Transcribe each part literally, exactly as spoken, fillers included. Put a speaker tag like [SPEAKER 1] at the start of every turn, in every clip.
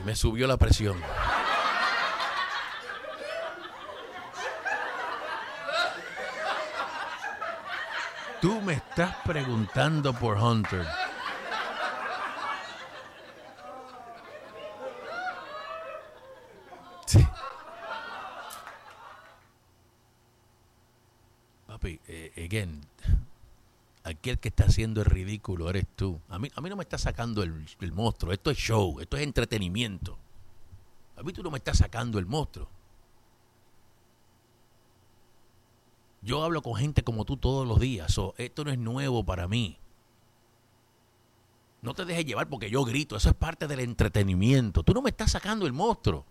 [SPEAKER 1] Me subió la presión. Tú me estás preguntando por Hunter. Sí. Papi, eh, again, aquel que está haciendo el ridículo eres tú. A mí, a mí no me está sacando el, el monstruo. Esto es show, esto es entretenimiento. A mí tú no me estás sacando el monstruo. Yo hablo con gente como tú todos los días. So, esto no es nuevo para mí. No te dejes llevar porque yo grito. Eso es parte del entretenimiento. Tú no me estás sacando el monstruo.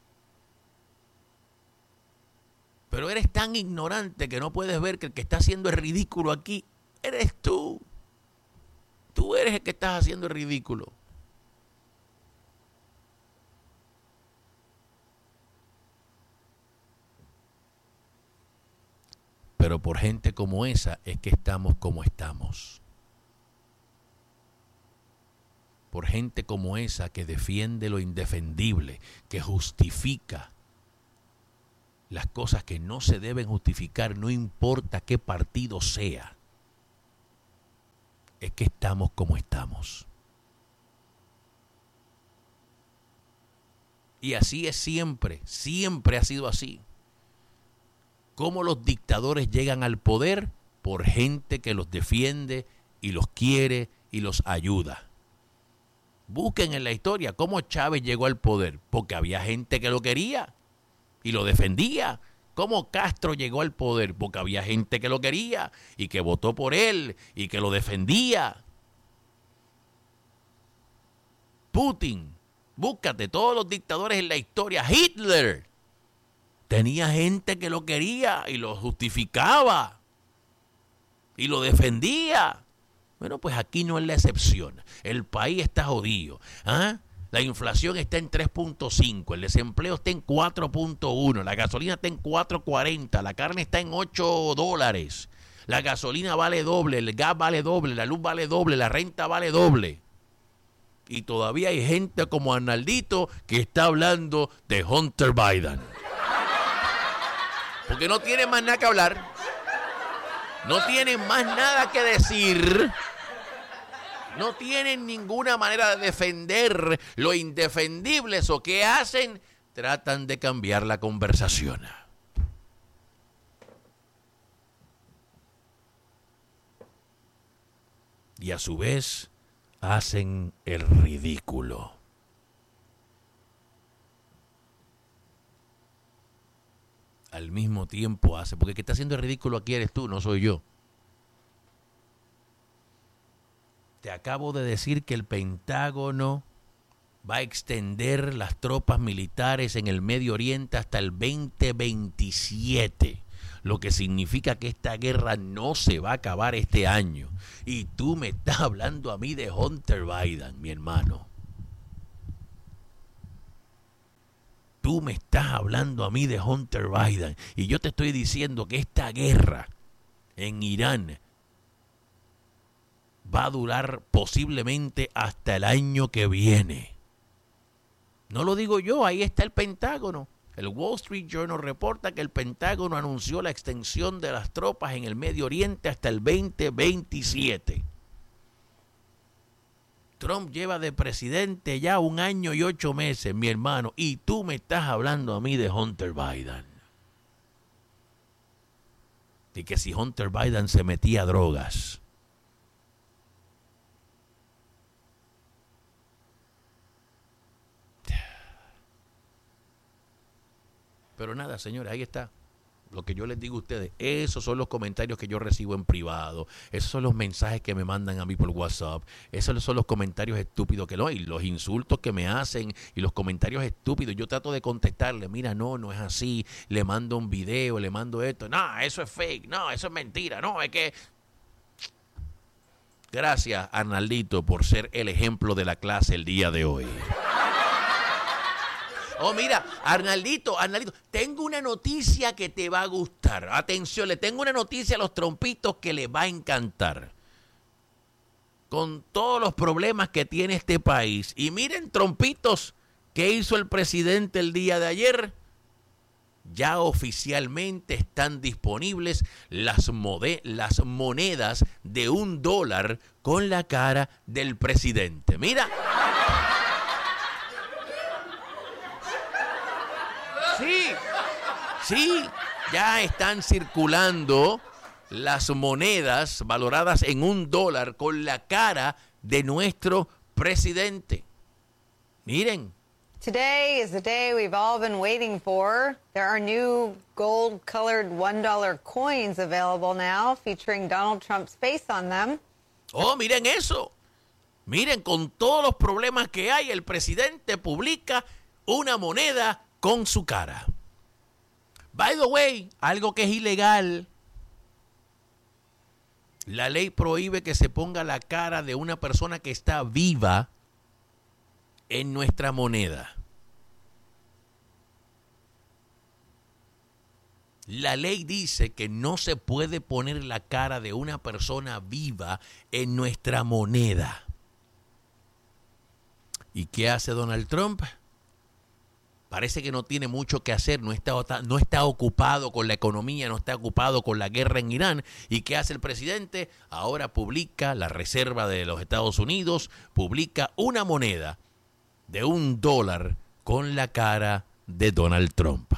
[SPEAKER 1] Pero eres tan ignorante que no puedes ver que el que está haciendo el ridículo aquí eres tú. Tú eres el que estás haciendo el ridículo. Pero por gente como esa es que estamos como estamos. Por gente como esa que defiende lo indefendible, que justifica las cosas que no se deben justificar, no importa qué partido sea. Es que estamos como estamos. Y así es siempre, siempre ha sido así. ¿Cómo los dictadores llegan al poder? Por gente que los defiende y los quiere y los ayuda. Busquen en la historia cómo Chávez llegó al poder, porque había gente que lo quería y lo defendía. ¿Cómo Castro llegó al poder? Porque había gente que lo quería y que votó por él y que lo defendía. Putin, búscate todos los dictadores en la historia. Hitler tenía gente que lo quería y lo justificaba y lo defendía. Bueno, pues aquí no es la excepción. El país está jodido. ¿Ah? La inflación está en tres punto cinco, el desempleo está en cuatro punto uno, la gasolina está en cuatro cuarenta, la carne está en ocho dólares, la gasolina vale doble, el gas vale doble, la luz vale doble, la renta vale doble. Y todavía hay gente como Arnaldito que está hablando de Hunter Biden. Porque no tienen más nada que hablar. No tienen más nada que decir. No tienen ninguna manera de defender lo indefendible. ¿O qué hacen? Tratan de cambiar la conversación. Y a su vez hacen el ridículo. Al mismo tiempo hace, porque el que está haciendo el ridículo aquí eres tú, no soy yo. Te acabo de decir que el Pentágono va a extender las tropas militares en el Medio Oriente hasta el veinte veintisiete, lo que significa que esta guerra no se va a acabar este año. Y tú me estás hablando a mí de Hunter Biden, mi hermano. Tú me estás hablando a mí de Hunter Biden y yo te estoy diciendo que esta guerra en Irán va a durar posiblemente hasta el año que viene. No lo digo yo, ahí está el Pentágono. El Wall Street Journal reporta que el Pentágono anunció la extensión de las tropas en el Medio Oriente hasta el veinte veintisiete. Trump lleva de presidente ya un año y ocho meses, mi hermano, y tú me estás hablando a mí de Hunter Biden. Y que si Hunter Biden se metía a drogas. Pero nada, señores, ahí está. Lo que yo les digo a ustedes, esos son los comentarios que yo recibo en privado, esos son los mensajes que me mandan a mí por WhatsApp, esos son los comentarios estúpidos que no, y los insultos que me hacen y los comentarios estúpidos. Yo trato de contestarle, mira, no, no es así, le mando un video, le mando esto, no, eso es fake, no, eso es mentira, no, es que... Gracias, Arnaldito, por ser el ejemplo de la clase el día de hoy. Oh, mira, Arnaldito, Arnaldito, tengo una noticia que te va a gustar. Atención, le tengo una noticia a los trompitos que les va a encantar. Con todos los problemas que tiene este país. Y miren, trompitos, ¿Qué hizo el presidente el día de ayer? Ya oficialmente están disponibles las, mode- las monedas de un dólar con la cara del presidente. Mira. Sí, sí, ya están circulando las monedas valoradas en un dólar con la cara de nuestro presidente. Miren.
[SPEAKER 2] Today is the day we've all been waiting for. There are new gold-colored one dollar coins available now, featuring Donald Trump's face on them.
[SPEAKER 1] Oh, miren eso. Miren, con todos los problemas que hay, el presidente publica una moneda con su cara. By the way, algo que es ilegal. La ley prohíbe que se ponga la cara de una persona que está viva en nuestra moneda. La ley dice que no se puede poner la cara de una persona viva en nuestra moneda. ¿Y qué hace Donald Trump? Parece que no tiene mucho que hacer, no está, no está ocupado con la economía, no está ocupado con la guerra en Irán. ¿Y qué hace el presidente? Ahora publica la Reserva de los Estados Unidos, publica una moneda de un dólar con la cara de Donald Trump.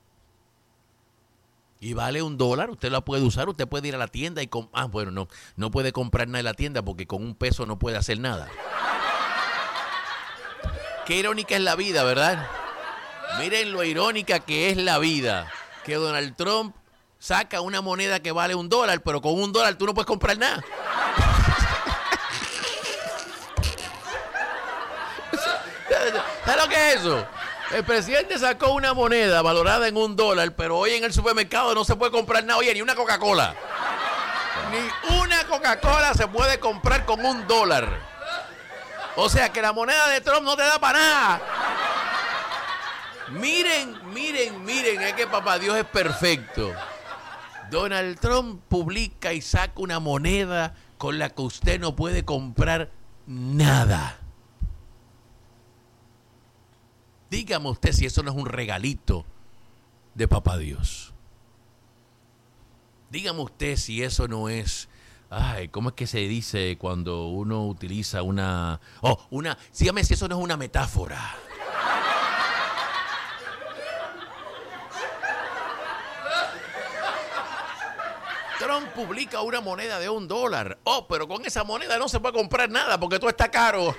[SPEAKER 1] Y vale un dólar, usted la puede usar, usted puede ir a la tienda y... Com- ah, bueno, no, no puede comprar nada en la tienda porque con un peso no puede hacer nada. Qué irónica es la vida, ¿verdad? Miren lo irónica que es la vida. Que Donald Trump saca una moneda que vale un dólar, pero con un dólar tú no puedes comprar nada. ¿Sabes lo que es eso? El presidente sacó una moneda valorada en un dólar, pero hoy en el supermercado no se puede comprar nada. Oye, ni una Coca-Cola. Ni una Coca-Cola se puede comprar con un dólar. O sea que la moneda de Trump no te da para nada. Miren, miren, miren, es que papá Dios es perfecto. Donald Trump publica y saca una moneda con la que usted no puede comprar nada. Dígame usted si eso no es un regalito de papá Dios. Dígame usted si eso no es... Ay, ¿cómo es que se dice cuando uno utiliza una... Oh, una... Dígame si eso no es una metáfora. Trump publica una moneda de un dólar. Oh, pero con esa moneda no se puede comprar nada porque todo está caro.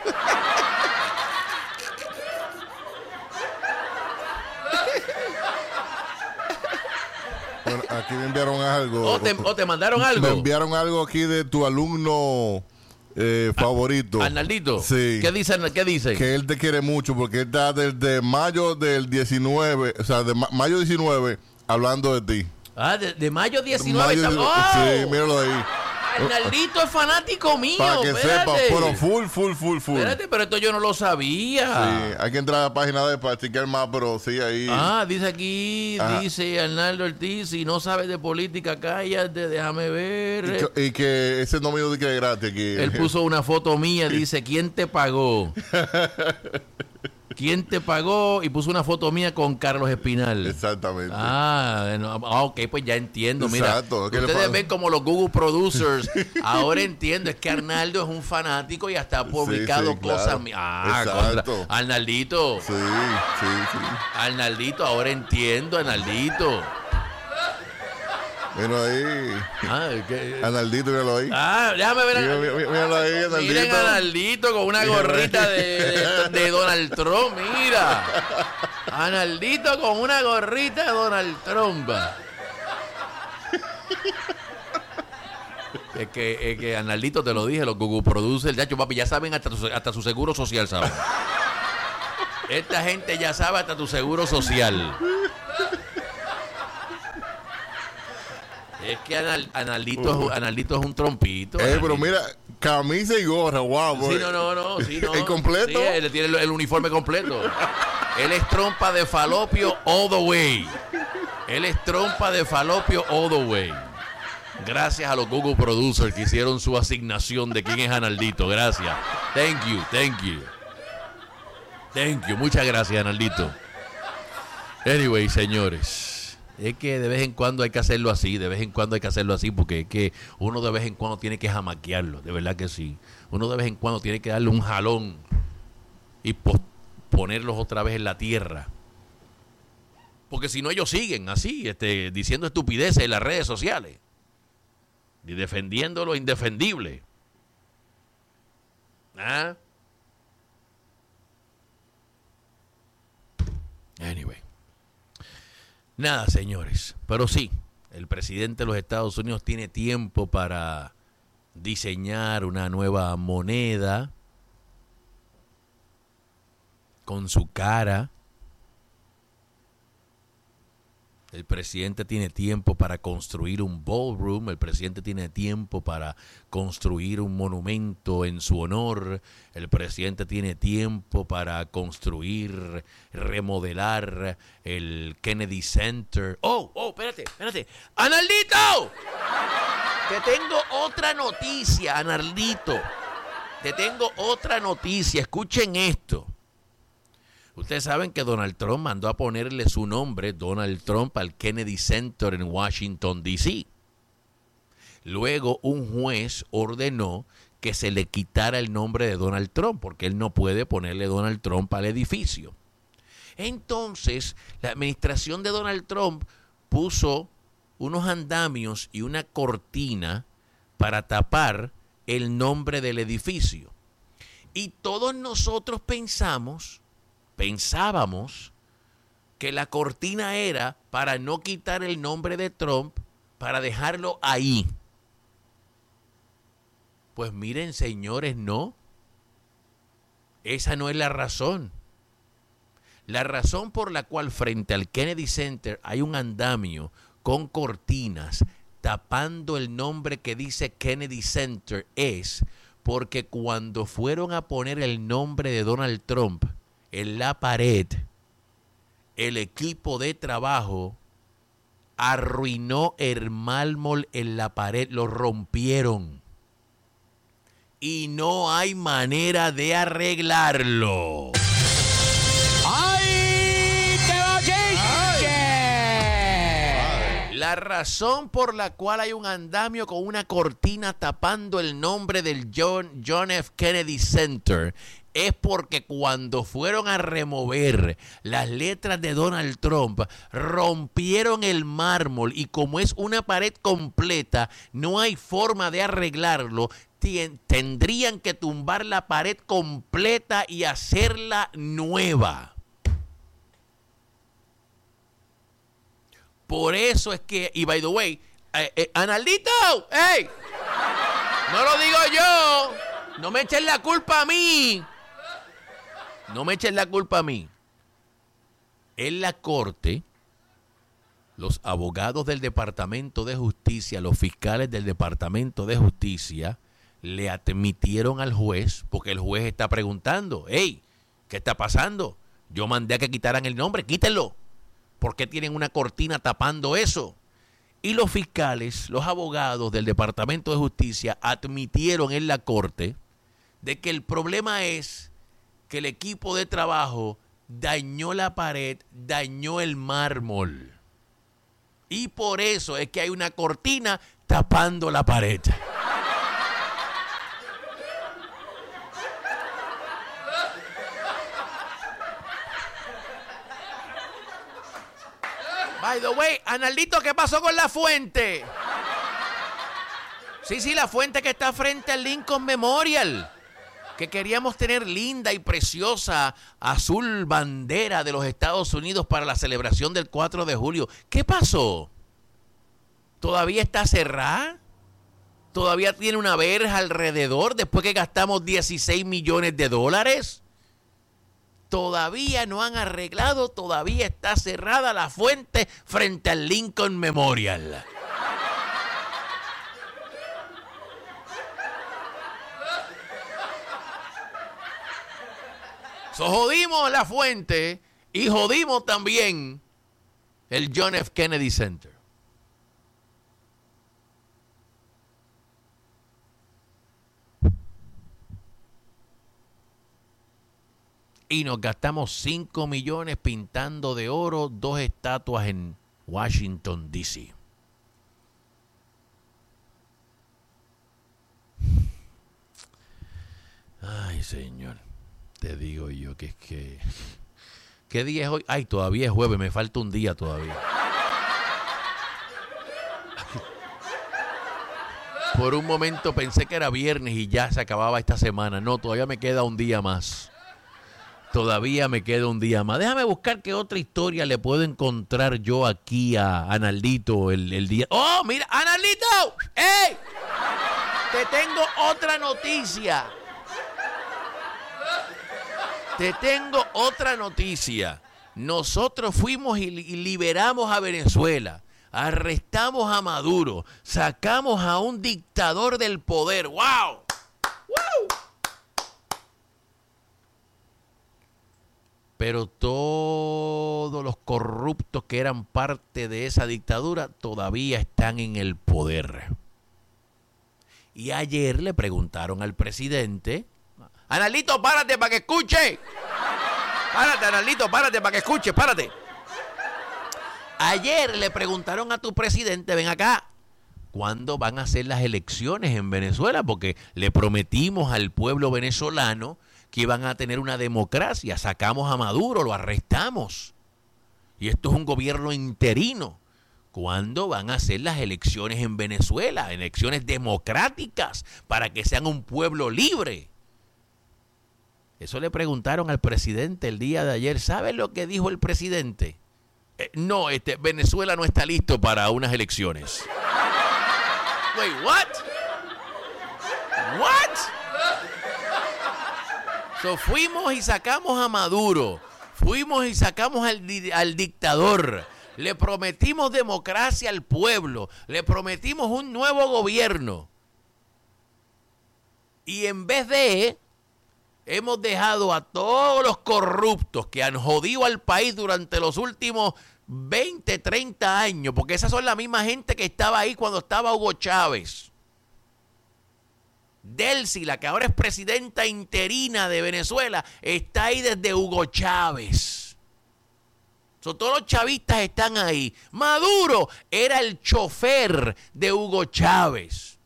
[SPEAKER 3] Bueno, aquí me enviaron algo.
[SPEAKER 1] ¿O te, o te mandaron algo?
[SPEAKER 3] Me enviaron algo aquí de tu alumno eh, favorito.
[SPEAKER 1] ¿Arnaldito?
[SPEAKER 3] Sí.
[SPEAKER 1] ¿Qué dicen? ¿Qué dice?
[SPEAKER 3] Que él te quiere mucho porque él está desde mayo del diecinueve, o sea, de ma- mayo diecinueve, hablando de ti.
[SPEAKER 1] Ah, de, de mayo diecinueve.
[SPEAKER 3] Mayo,
[SPEAKER 1] Está... ¡Oh!
[SPEAKER 3] Sí, míralo ahí.
[SPEAKER 1] Arnaldito es fanático mío.
[SPEAKER 3] Para que
[SPEAKER 1] espérate.
[SPEAKER 3] sepa, pero full, full, full, full.
[SPEAKER 1] Espérate, pero esto yo no lo sabía.
[SPEAKER 3] Sí, hay que entrar a la página de para chequear más, pero sí, ahí.
[SPEAKER 1] Ah, dice aquí,
[SPEAKER 3] Ajá.
[SPEAKER 1] dice Arnaldo Ortiz, si no sabes de política, cállate, déjame ver.
[SPEAKER 3] Y que, y que ese no me dijo que es gratis aquí.
[SPEAKER 1] Él puso una foto mía, dice, ¿quién te pagó? ¿Quién te pagó? Y puso una foto mía con Carlos Espinal.
[SPEAKER 3] Exactamente.
[SPEAKER 1] Ah, no, ah, ok, pues ya entiendo.
[SPEAKER 3] Exacto.
[SPEAKER 1] Mira,
[SPEAKER 3] ¿Qué le
[SPEAKER 1] ustedes
[SPEAKER 3] pasa?
[SPEAKER 1] ven como los Google Producers. Ahora entiendo, es que Arnaldo es un fanático y hasta ha publicado
[SPEAKER 3] sí, claro.
[SPEAKER 1] cosas mías. Ah,
[SPEAKER 3] Exacto.
[SPEAKER 1] contra- Arnaldito.
[SPEAKER 3] Sí, sí, sí.
[SPEAKER 1] Arnaldito, ahora entiendo, Arnaldito.
[SPEAKER 3] Míralo ahí.
[SPEAKER 1] Ah, ¿qué?
[SPEAKER 3] Arnaldito, míralo ahí.
[SPEAKER 1] Ah, déjame ver.
[SPEAKER 3] Mira, mira, mira, míralo ahí, Arnaldito.
[SPEAKER 1] Miren a Arnaldito con una gorrita de, de, de Donald Trump, mira. Arnaldito con una gorrita de Donald Trump. Es que, es que Arnaldito, te lo dije, los Google Producers, ya, papi, ya saben hasta tu, hasta su seguro social, ¿saben? Esta gente ya sabe hasta tu seguro social. Es que Anal, Analito, es, Analito es un trompito.
[SPEAKER 3] Eh,
[SPEAKER 1] Analito.
[SPEAKER 3] pero mira, camisa y gorra, wow.
[SPEAKER 1] Sí, no, no, no. Sí, no.
[SPEAKER 3] ¿El completo?
[SPEAKER 1] Sí, él tiene el, el uniforme completo. Él es trompa de falopio all the way. Él es trompa de falopio all the way. Gracias a los Google Producers que hicieron su asignación de quién es Analito. Gracias. Thank you, thank you. Thank you. Muchas gracias, Arnaldito. Anyway, señores, es que de vez en cuando hay que hacerlo así, de vez en cuando hay que hacerlo así, porque es que uno de vez en cuando tiene que jamaquearlo, de verdad que sí. Uno de vez en cuando tiene que darle un jalón y pos- ponerlos otra vez en la tierra. Porque si no, ellos siguen así, este, diciendo estupideces en las redes sociales y defendiendo lo indefendible. ¿Ah? Anyway. Nada, señores. Pero sí, el presidente de los Estados Unidos tiene tiempo para diseñar una nueva moneda con su cara. El presidente tiene tiempo para construir un ballroom. El presidente tiene tiempo para construir un monumento en su honor. El presidente tiene tiempo para construir, remodelar el Kennedy Center. ¡Oh, oh, espérate, espérate! ¡Arnaldito! Te tengo otra noticia, Arnaldito. Te tengo otra noticia. Escuchen esto. Ustedes saben que Donald Trump mandó a ponerle su nombre, Donald Trump, al Kennedy Center en Washington, D C Luego un juez ordenó que se le quitara el nombre de Donald Trump, porque él no puede ponerle Donald Trump al edificio. Entonces, la administración de Donald Trump puso unos andamios y una cortina para tapar el nombre del edificio. Y todos nosotros pensamos... Pensábamos que la cortina era para no quitar el nombre de Trump, para dejarlo ahí. Pues miren, señores, no. Esa no es la razón. La razón por la cual frente al Kennedy Center hay un andamio con cortinas tapando el nombre que dice Kennedy Center es porque cuando fueron a poner el nombre de Donald Trump en la pared, el equipo de trabajo arruinó el mármol en la pared, lo rompieron. Y no hay manera de arreglarlo.
[SPEAKER 4] ¡Ay, te va
[SPEAKER 1] La razón por la cual hay un andamio con una cortina tapando el nombre del John, John F. Kennedy Center es porque cuando fueron a remover las letras de Donald Trump, rompieron el mármol y como es una pared completa, no hay forma de arreglarlo. Tien- tendrían que tumbar la pared completa y hacerla nueva. Por eso es que, y by the way, eh, eh, Arnaldito, ¡hey! No lo digo yo, no me echen la culpa a mí. No me echen la culpa a mí. En la corte, los abogados del Departamento de Justicia, los fiscales del Departamento de Justicia, le admitieron al juez, porque el juez está preguntando, hey, ¿qué está pasando? Yo mandé a que quitaran el nombre, quítenlo. ¿Por qué tienen una cortina tapando eso? Y los fiscales, los abogados del Departamento de Justicia admitieron en la corte de que el problema es que el equipo de trabajo dañó la pared, dañó el mármol. Y por eso es que hay una cortina tapando la pared. By the way, Arnaldito, ¿qué pasó con la fuente? Sí, sí, la fuente que está frente al Lincoln Memorial. Que queríamos tener linda y preciosa azul bandera de los Estados Unidos para la celebración del cuatro de julio. ¿Qué pasó? ¿Todavía está cerrada? ¿Todavía tiene una verja alrededor después que gastamos dieciséis millones de dólares? Todavía no han arreglado, todavía está cerrada la fuente frente al Lincoln Memorial. So, jodimos la fuente y jodimos también el John F. Kennedy Center. y nos gastamos cinco millones pintando de oro dos estatuas en Washington, D C Ay, señor, te digo yo que es que... ¿Qué día es hoy? Ay, todavía es jueves, me falta un día todavía. Por un momento pensé que era viernes y ya se acababa esta semana. No, todavía me queda un día más. Todavía me queda un día más. Déjame buscar qué otra historia le puedo encontrar yo aquí a Analito el, el día. ¡Oh, mira! ¡Analito! ¡Ey! Te tengo otra noticia. Te tengo otra noticia. Nosotros fuimos y liberamos a Venezuela. Arrestamos a Maduro. Sacamos a un dictador del poder. ¡Wow! ¡Wow! Pero todos los corruptos que eran parte de esa dictadura todavía están en el poder. Y ayer le preguntaron al presidente... Analito, párate para que escuche. Párate, Analito, párate para que escuche, párate. Ayer le preguntaron a tu presidente, ven acá, ¿cuándo van a ser las elecciones en Venezuela? Porque le prometimos al pueblo venezolano que iban a tener una democracia. Sacamos a Maduro, lo arrestamos. Y esto es un gobierno interino. ¿Cuándo van a ser las elecciones en Venezuela? Elecciones democráticas para que sean un pueblo libre. Eso le preguntaron al presidente el día de ayer. ¿Sabe lo que dijo el presidente? Eh, no, este, Venezuela no está listo para unas elecciones. Wait, what? What? So, fuimos y sacamos a Maduro. Fuimos y sacamos al, al dictador. Le prometimos democracia al pueblo. Le prometimos un nuevo gobierno. Y en vez de... hemos dejado a todos los corruptos que han jodido al país durante los últimos veinte, treinta años, porque esas son la misma gente que estaba ahí cuando estaba Hugo Chávez. Delcy, la que ahora es presidenta interina de Venezuela, está ahí desde Hugo Chávez. So, todos los chavistas están ahí. Maduro era el chofer de Hugo Chávez.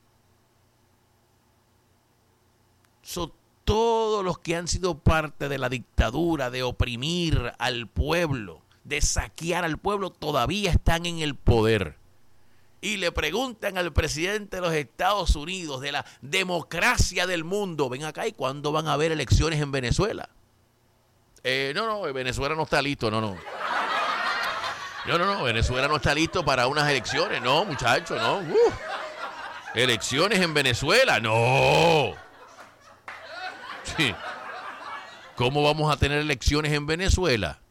[SPEAKER 1] So, todos los que han sido parte de la dictadura, de oprimir al pueblo, de saquear al pueblo, todavía están en el poder. Y le preguntan al presidente de los Estados Unidos, de la democracia del mundo, ven acá, ¿y cuándo van a haber elecciones en Venezuela? Eh, no, no, Venezuela no está listo, no, no. No, no, no, Venezuela no está listo para unas elecciones, no, muchachos, no. Uh, elecciones en Venezuela, no. Sí. ¿Cómo vamos a tener elecciones en Venezuela?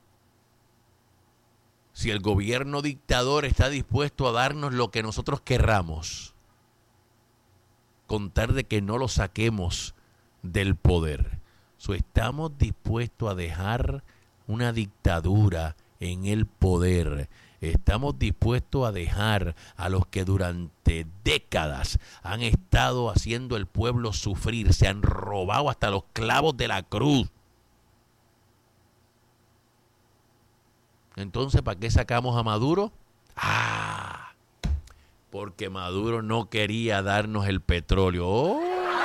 [SPEAKER 1] Si el gobierno dictador está dispuesto a darnos lo que nosotros querramos, con tal de que no lo saquemos del poder. So, estamos dispuestos a dejar una dictadura en el poder. Estamos dispuestos a dejar a los que durante décadas han estado haciendo el pueblo sufrir, se han robado hasta los clavos de la cruz. Entonces, ¿para qué sacamos a Maduro? Ah, porque Maduro no quería darnos el petróleo. Oh.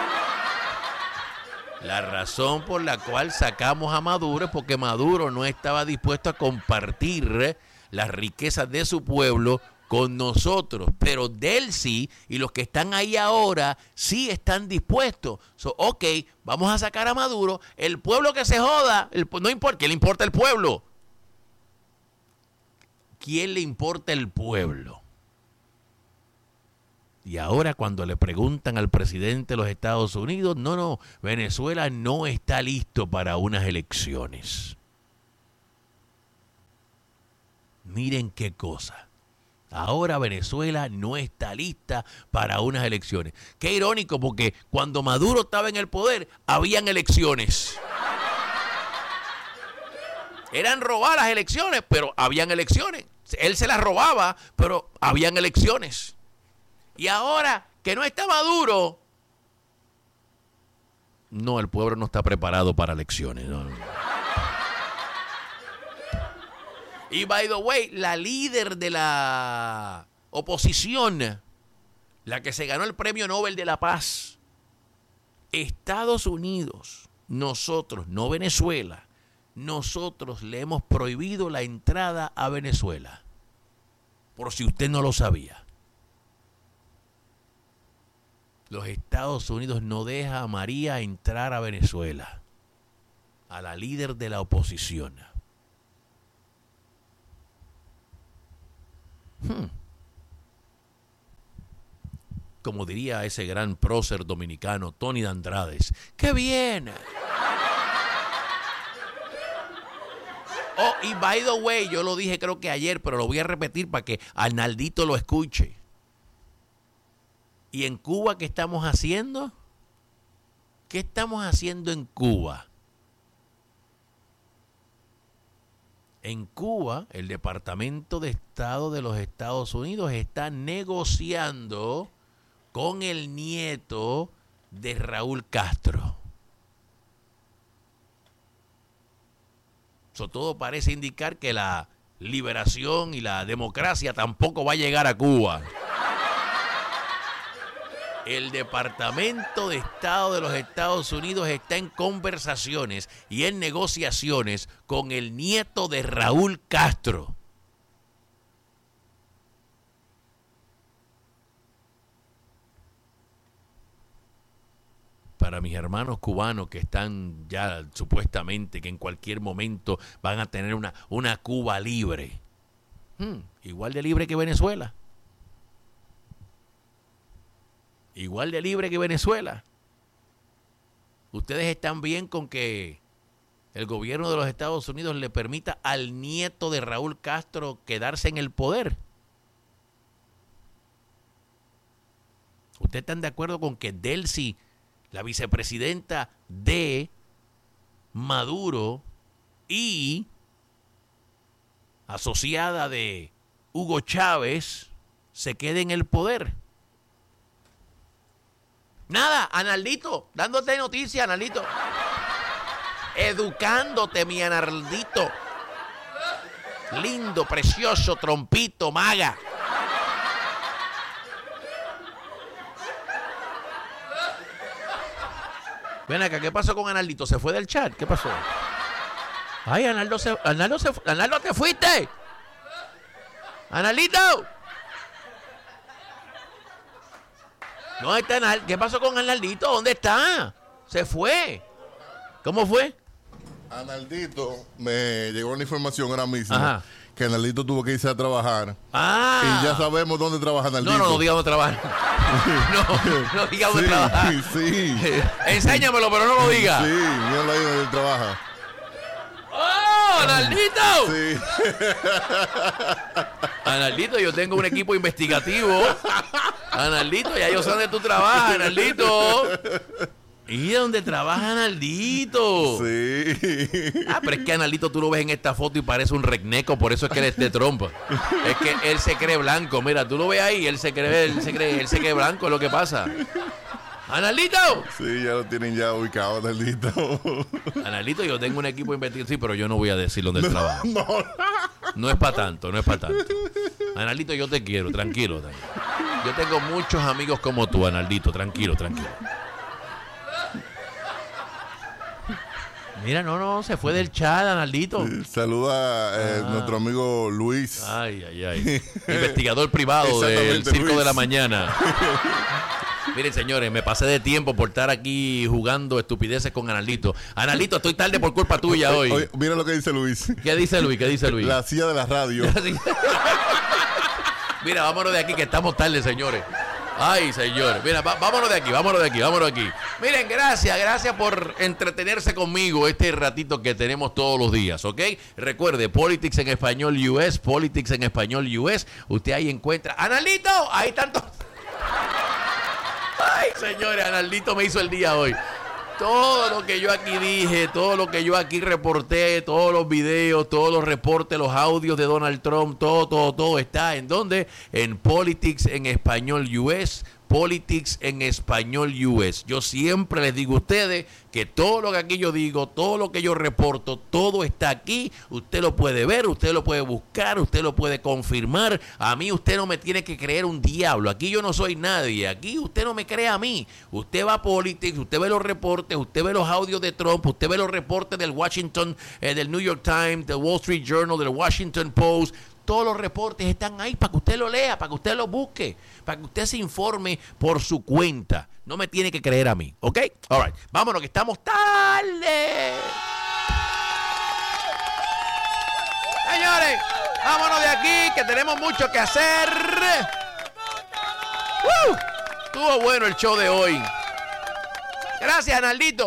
[SPEAKER 1] La razón por la cual sacamos a Maduro es porque Maduro no estaba dispuesto a compartir las riquezas de su pueblo con nosotros, pero Delcy y los que están ahí ahora sí están dispuestos. So, ok, vamos a sacar a Maduro, el pueblo que se joda, el, no importa, ¿qué le importa el pueblo? ¿Quién le importa el pueblo? Y ahora cuando le preguntan al presidente de los Estados Unidos, no, no, Venezuela no está listo para unas elecciones. Miren qué cosa. Ahora Venezuela no está lista para unas elecciones. Qué irónico, porque cuando Maduro estaba en el poder, habían elecciones. Eran robar las elecciones, pero habían elecciones. Él se las robaba, pero habían elecciones. Y ahora que no está Maduro, No, el pueblo no está preparado para elecciones. No, no. Y, by the way, la líder de la oposición, la que se ganó el Premio Nobel de la Paz, Estados Unidos, nosotros, no Venezuela, nosotros le hemos prohibido la entrada a Venezuela. Por si usted no lo sabía. Los Estados Unidos no deja a María entrar a Venezuela, a la líder de la oposición. Hmm. Como diría ese gran prócer dominicano, Tony de Andrades, ¡qué bien! Oh, y by the way, yo lo dije creo que ayer, pero lo voy a repetir para que Arnaldito lo escuche. ¿Y en Cuba qué estamos haciendo? ¿Qué estamos haciendo en Cuba? En Cuba, el Departamento de Estado de los Estados Unidos está negociando con el nieto de Raúl Castro. Eso todo parece indicar que la liberación y la democracia tampoco va a llegar a Cuba. El Departamento de Estado de los Estados Unidos está en conversaciones y en negociaciones con el nieto de Raúl Castro. Para mis hermanos cubanos que están ya supuestamente, que en cualquier momento van a tener una, una Cuba libre. Hmm, igual de libre que Venezuela. Igual de libre que Venezuela. ¿Ustedes están bien con que el gobierno de los Estados Unidos le permita al nieto de Raúl Castro quedarse en el poder? ¿Ustedes están de acuerdo con que Delcy, la vicepresidenta de Maduro y asociada de Hugo Chávez, se quede en el poder? Nada, Arnaldito, dándote noticias, Arnaldito. Educándote, mi Arnaldito. Lindo, precioso, trompito, maga. Ven acá, ¿qué pasó con Arnaldito? ¿Se fue del chat? ¿Qué pasó? Ay, Arnaldo, se, Arnaldo, se, Arnaldo, ¿te fuiste? Arnaldito. ¿Dónde está Arnaldito? ¿Qué pasó con Arnaldito? ¿Dónde está? Se fue. ¿Cómo fue?
[SPEAKER 3] Arnaldito, me llegó la información ahora mismo.
[SPEAKER 1] Ajá.
[SPEAKER 3] Que Arnaldito tuvo que irse a trabajar.
[SPEAKER 1] Ah.
[SPEAKER 3] Y ya sabemos dónde trabaja Arnaldito.
[SPEAKER 1] No, no, no diga dónde trabaja. No, no diga dónde
[SPEAKER 3] sí,
[SPEAKER 1] trabaja.
[SPEAKER 3] Sí,
[SPEAKER 1] Enséñamelo, pero no lo diga.
[SPEAKER 3] Sí, míralo ahí donde él trabaja.
[SPEAKER 1] ¡Oh, Arnaldito!
[SPEAKER 3] Sí.
[SPEAKER 1] Arnaldito, yo tengo un equipo investigativo. Arnaldito, ya yo sé dónde tú trabajas, Arnaldito. ¿Y dónde trabaja Arnaldito?
[SPEAKER 3] Sí.
[SPEAKER 1] Ah, pero es que Arnaldito tú lo ves en esta foto y parece un recneco, por eso es que él es de trompa. Es que él se cree blanco. Mira, tú lo ves ahí, él se cree, él se cree, él se cree blanco, es lo que pasa. ¡Arnaldito!
[SPEAKER 3] Sí, ya lo tienen ya ubicado, Arnaldito.
[SPEAKER 1] Arnaldito, yo tengo un equipo investigativo, sí, pero yo no voy a decir dónde él trabaja.
[SPEAKER 3] No.
[SPEAKER 1] No es para tanto, no es para tanto. Arnaldito, yo te quiero, tranquilo, tranquilo. Yo tengo muchos amigos como tú, Arnaldito, tranquilo, tranquilo. Mira, no, no, se fue del chat, Arnaldito.
[SPEAKER 3] Saluda a eh,
[SPEAKER 1] Ah.
[SPEAKER 3] nuestro amigo Luis.
[SPEAKER 1] Ay, ay, ay. Investigador privado del
[SPEAKER 3] Exactamente,
[SPEAKER 1] Circo
[SPEAKER 3] Luis.
[SPEAKER 1] de la Mañana. Miren, señores, me pasé de tiempo por estar aquí jugando estupideces con Arnaldito. Arnaldito, estoy tarde por culpa tuya hoy.
[SPEAKER 3] Oye, mira lo que dice Luis.
[SPEAKER 1] ¿Qué dice Luis? ¿Qué dice Luis?
[SPEAKER 3] La silla de la radio.
[SPEAKER 1] Mira, vámonos de aquí que estamos tarde, señores. Ay, señores. Mira, va- vámonos de aquí, vámonos de aquí, vámonos de aquí. Miren, gracias, gracias por entretenerse conmigo este ratito que tenemos todos los días, ¿ok? Recuerde, Politics en Español U S, Politics en Español U S. Usted ahí encuentra. ¡Arnaldito! Ahí están todos. Ay, señores, Arnaldito me hizo el día hoy. Todo lo que yo aquí dije, todo lo que yo aquí reporté, todos los videos, todos los reportes, los audios de Donald Trump, todo, todo, todo está en donde? En Politics en Español U S. Politics en Español U S. Yo siempre les digo a ustedes que todo lo que aquí yo digo, todo lo que yo reporto, todo está aquí. Usted lo puede ver, usted lo puede buscar, usted lo puede confirmar. A mí usted no me tiene que creer un diablo. Aquí yo no soy nadie. Aquí usted no me cree a mí. Usted va a Politics, usted ve los reportes, usted ve los audios de Trump, usted ve los reportes del Washington, eh, del New York Times, del Wall Street Journal, del Washington Post. Todos los reportes están ahí para que usted lo lea, para que usted lo busque, para que usted se informe por su cuenta. No me tiene que creer a mí, ¿ok? All right, vámonos que estamos tarde. Señores, vámonos de aquí que tenemos mucho que hacer. ¡Uh! Estuvo bueno el show de hoy. Gracias, Naldito.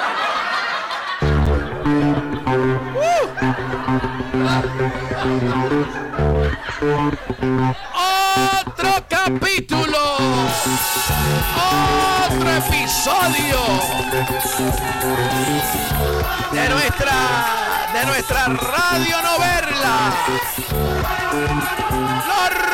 [SPEAKER 1] ¡Uh! Otro capítulo, otro episodio de nuestra de nuestra radionovela Los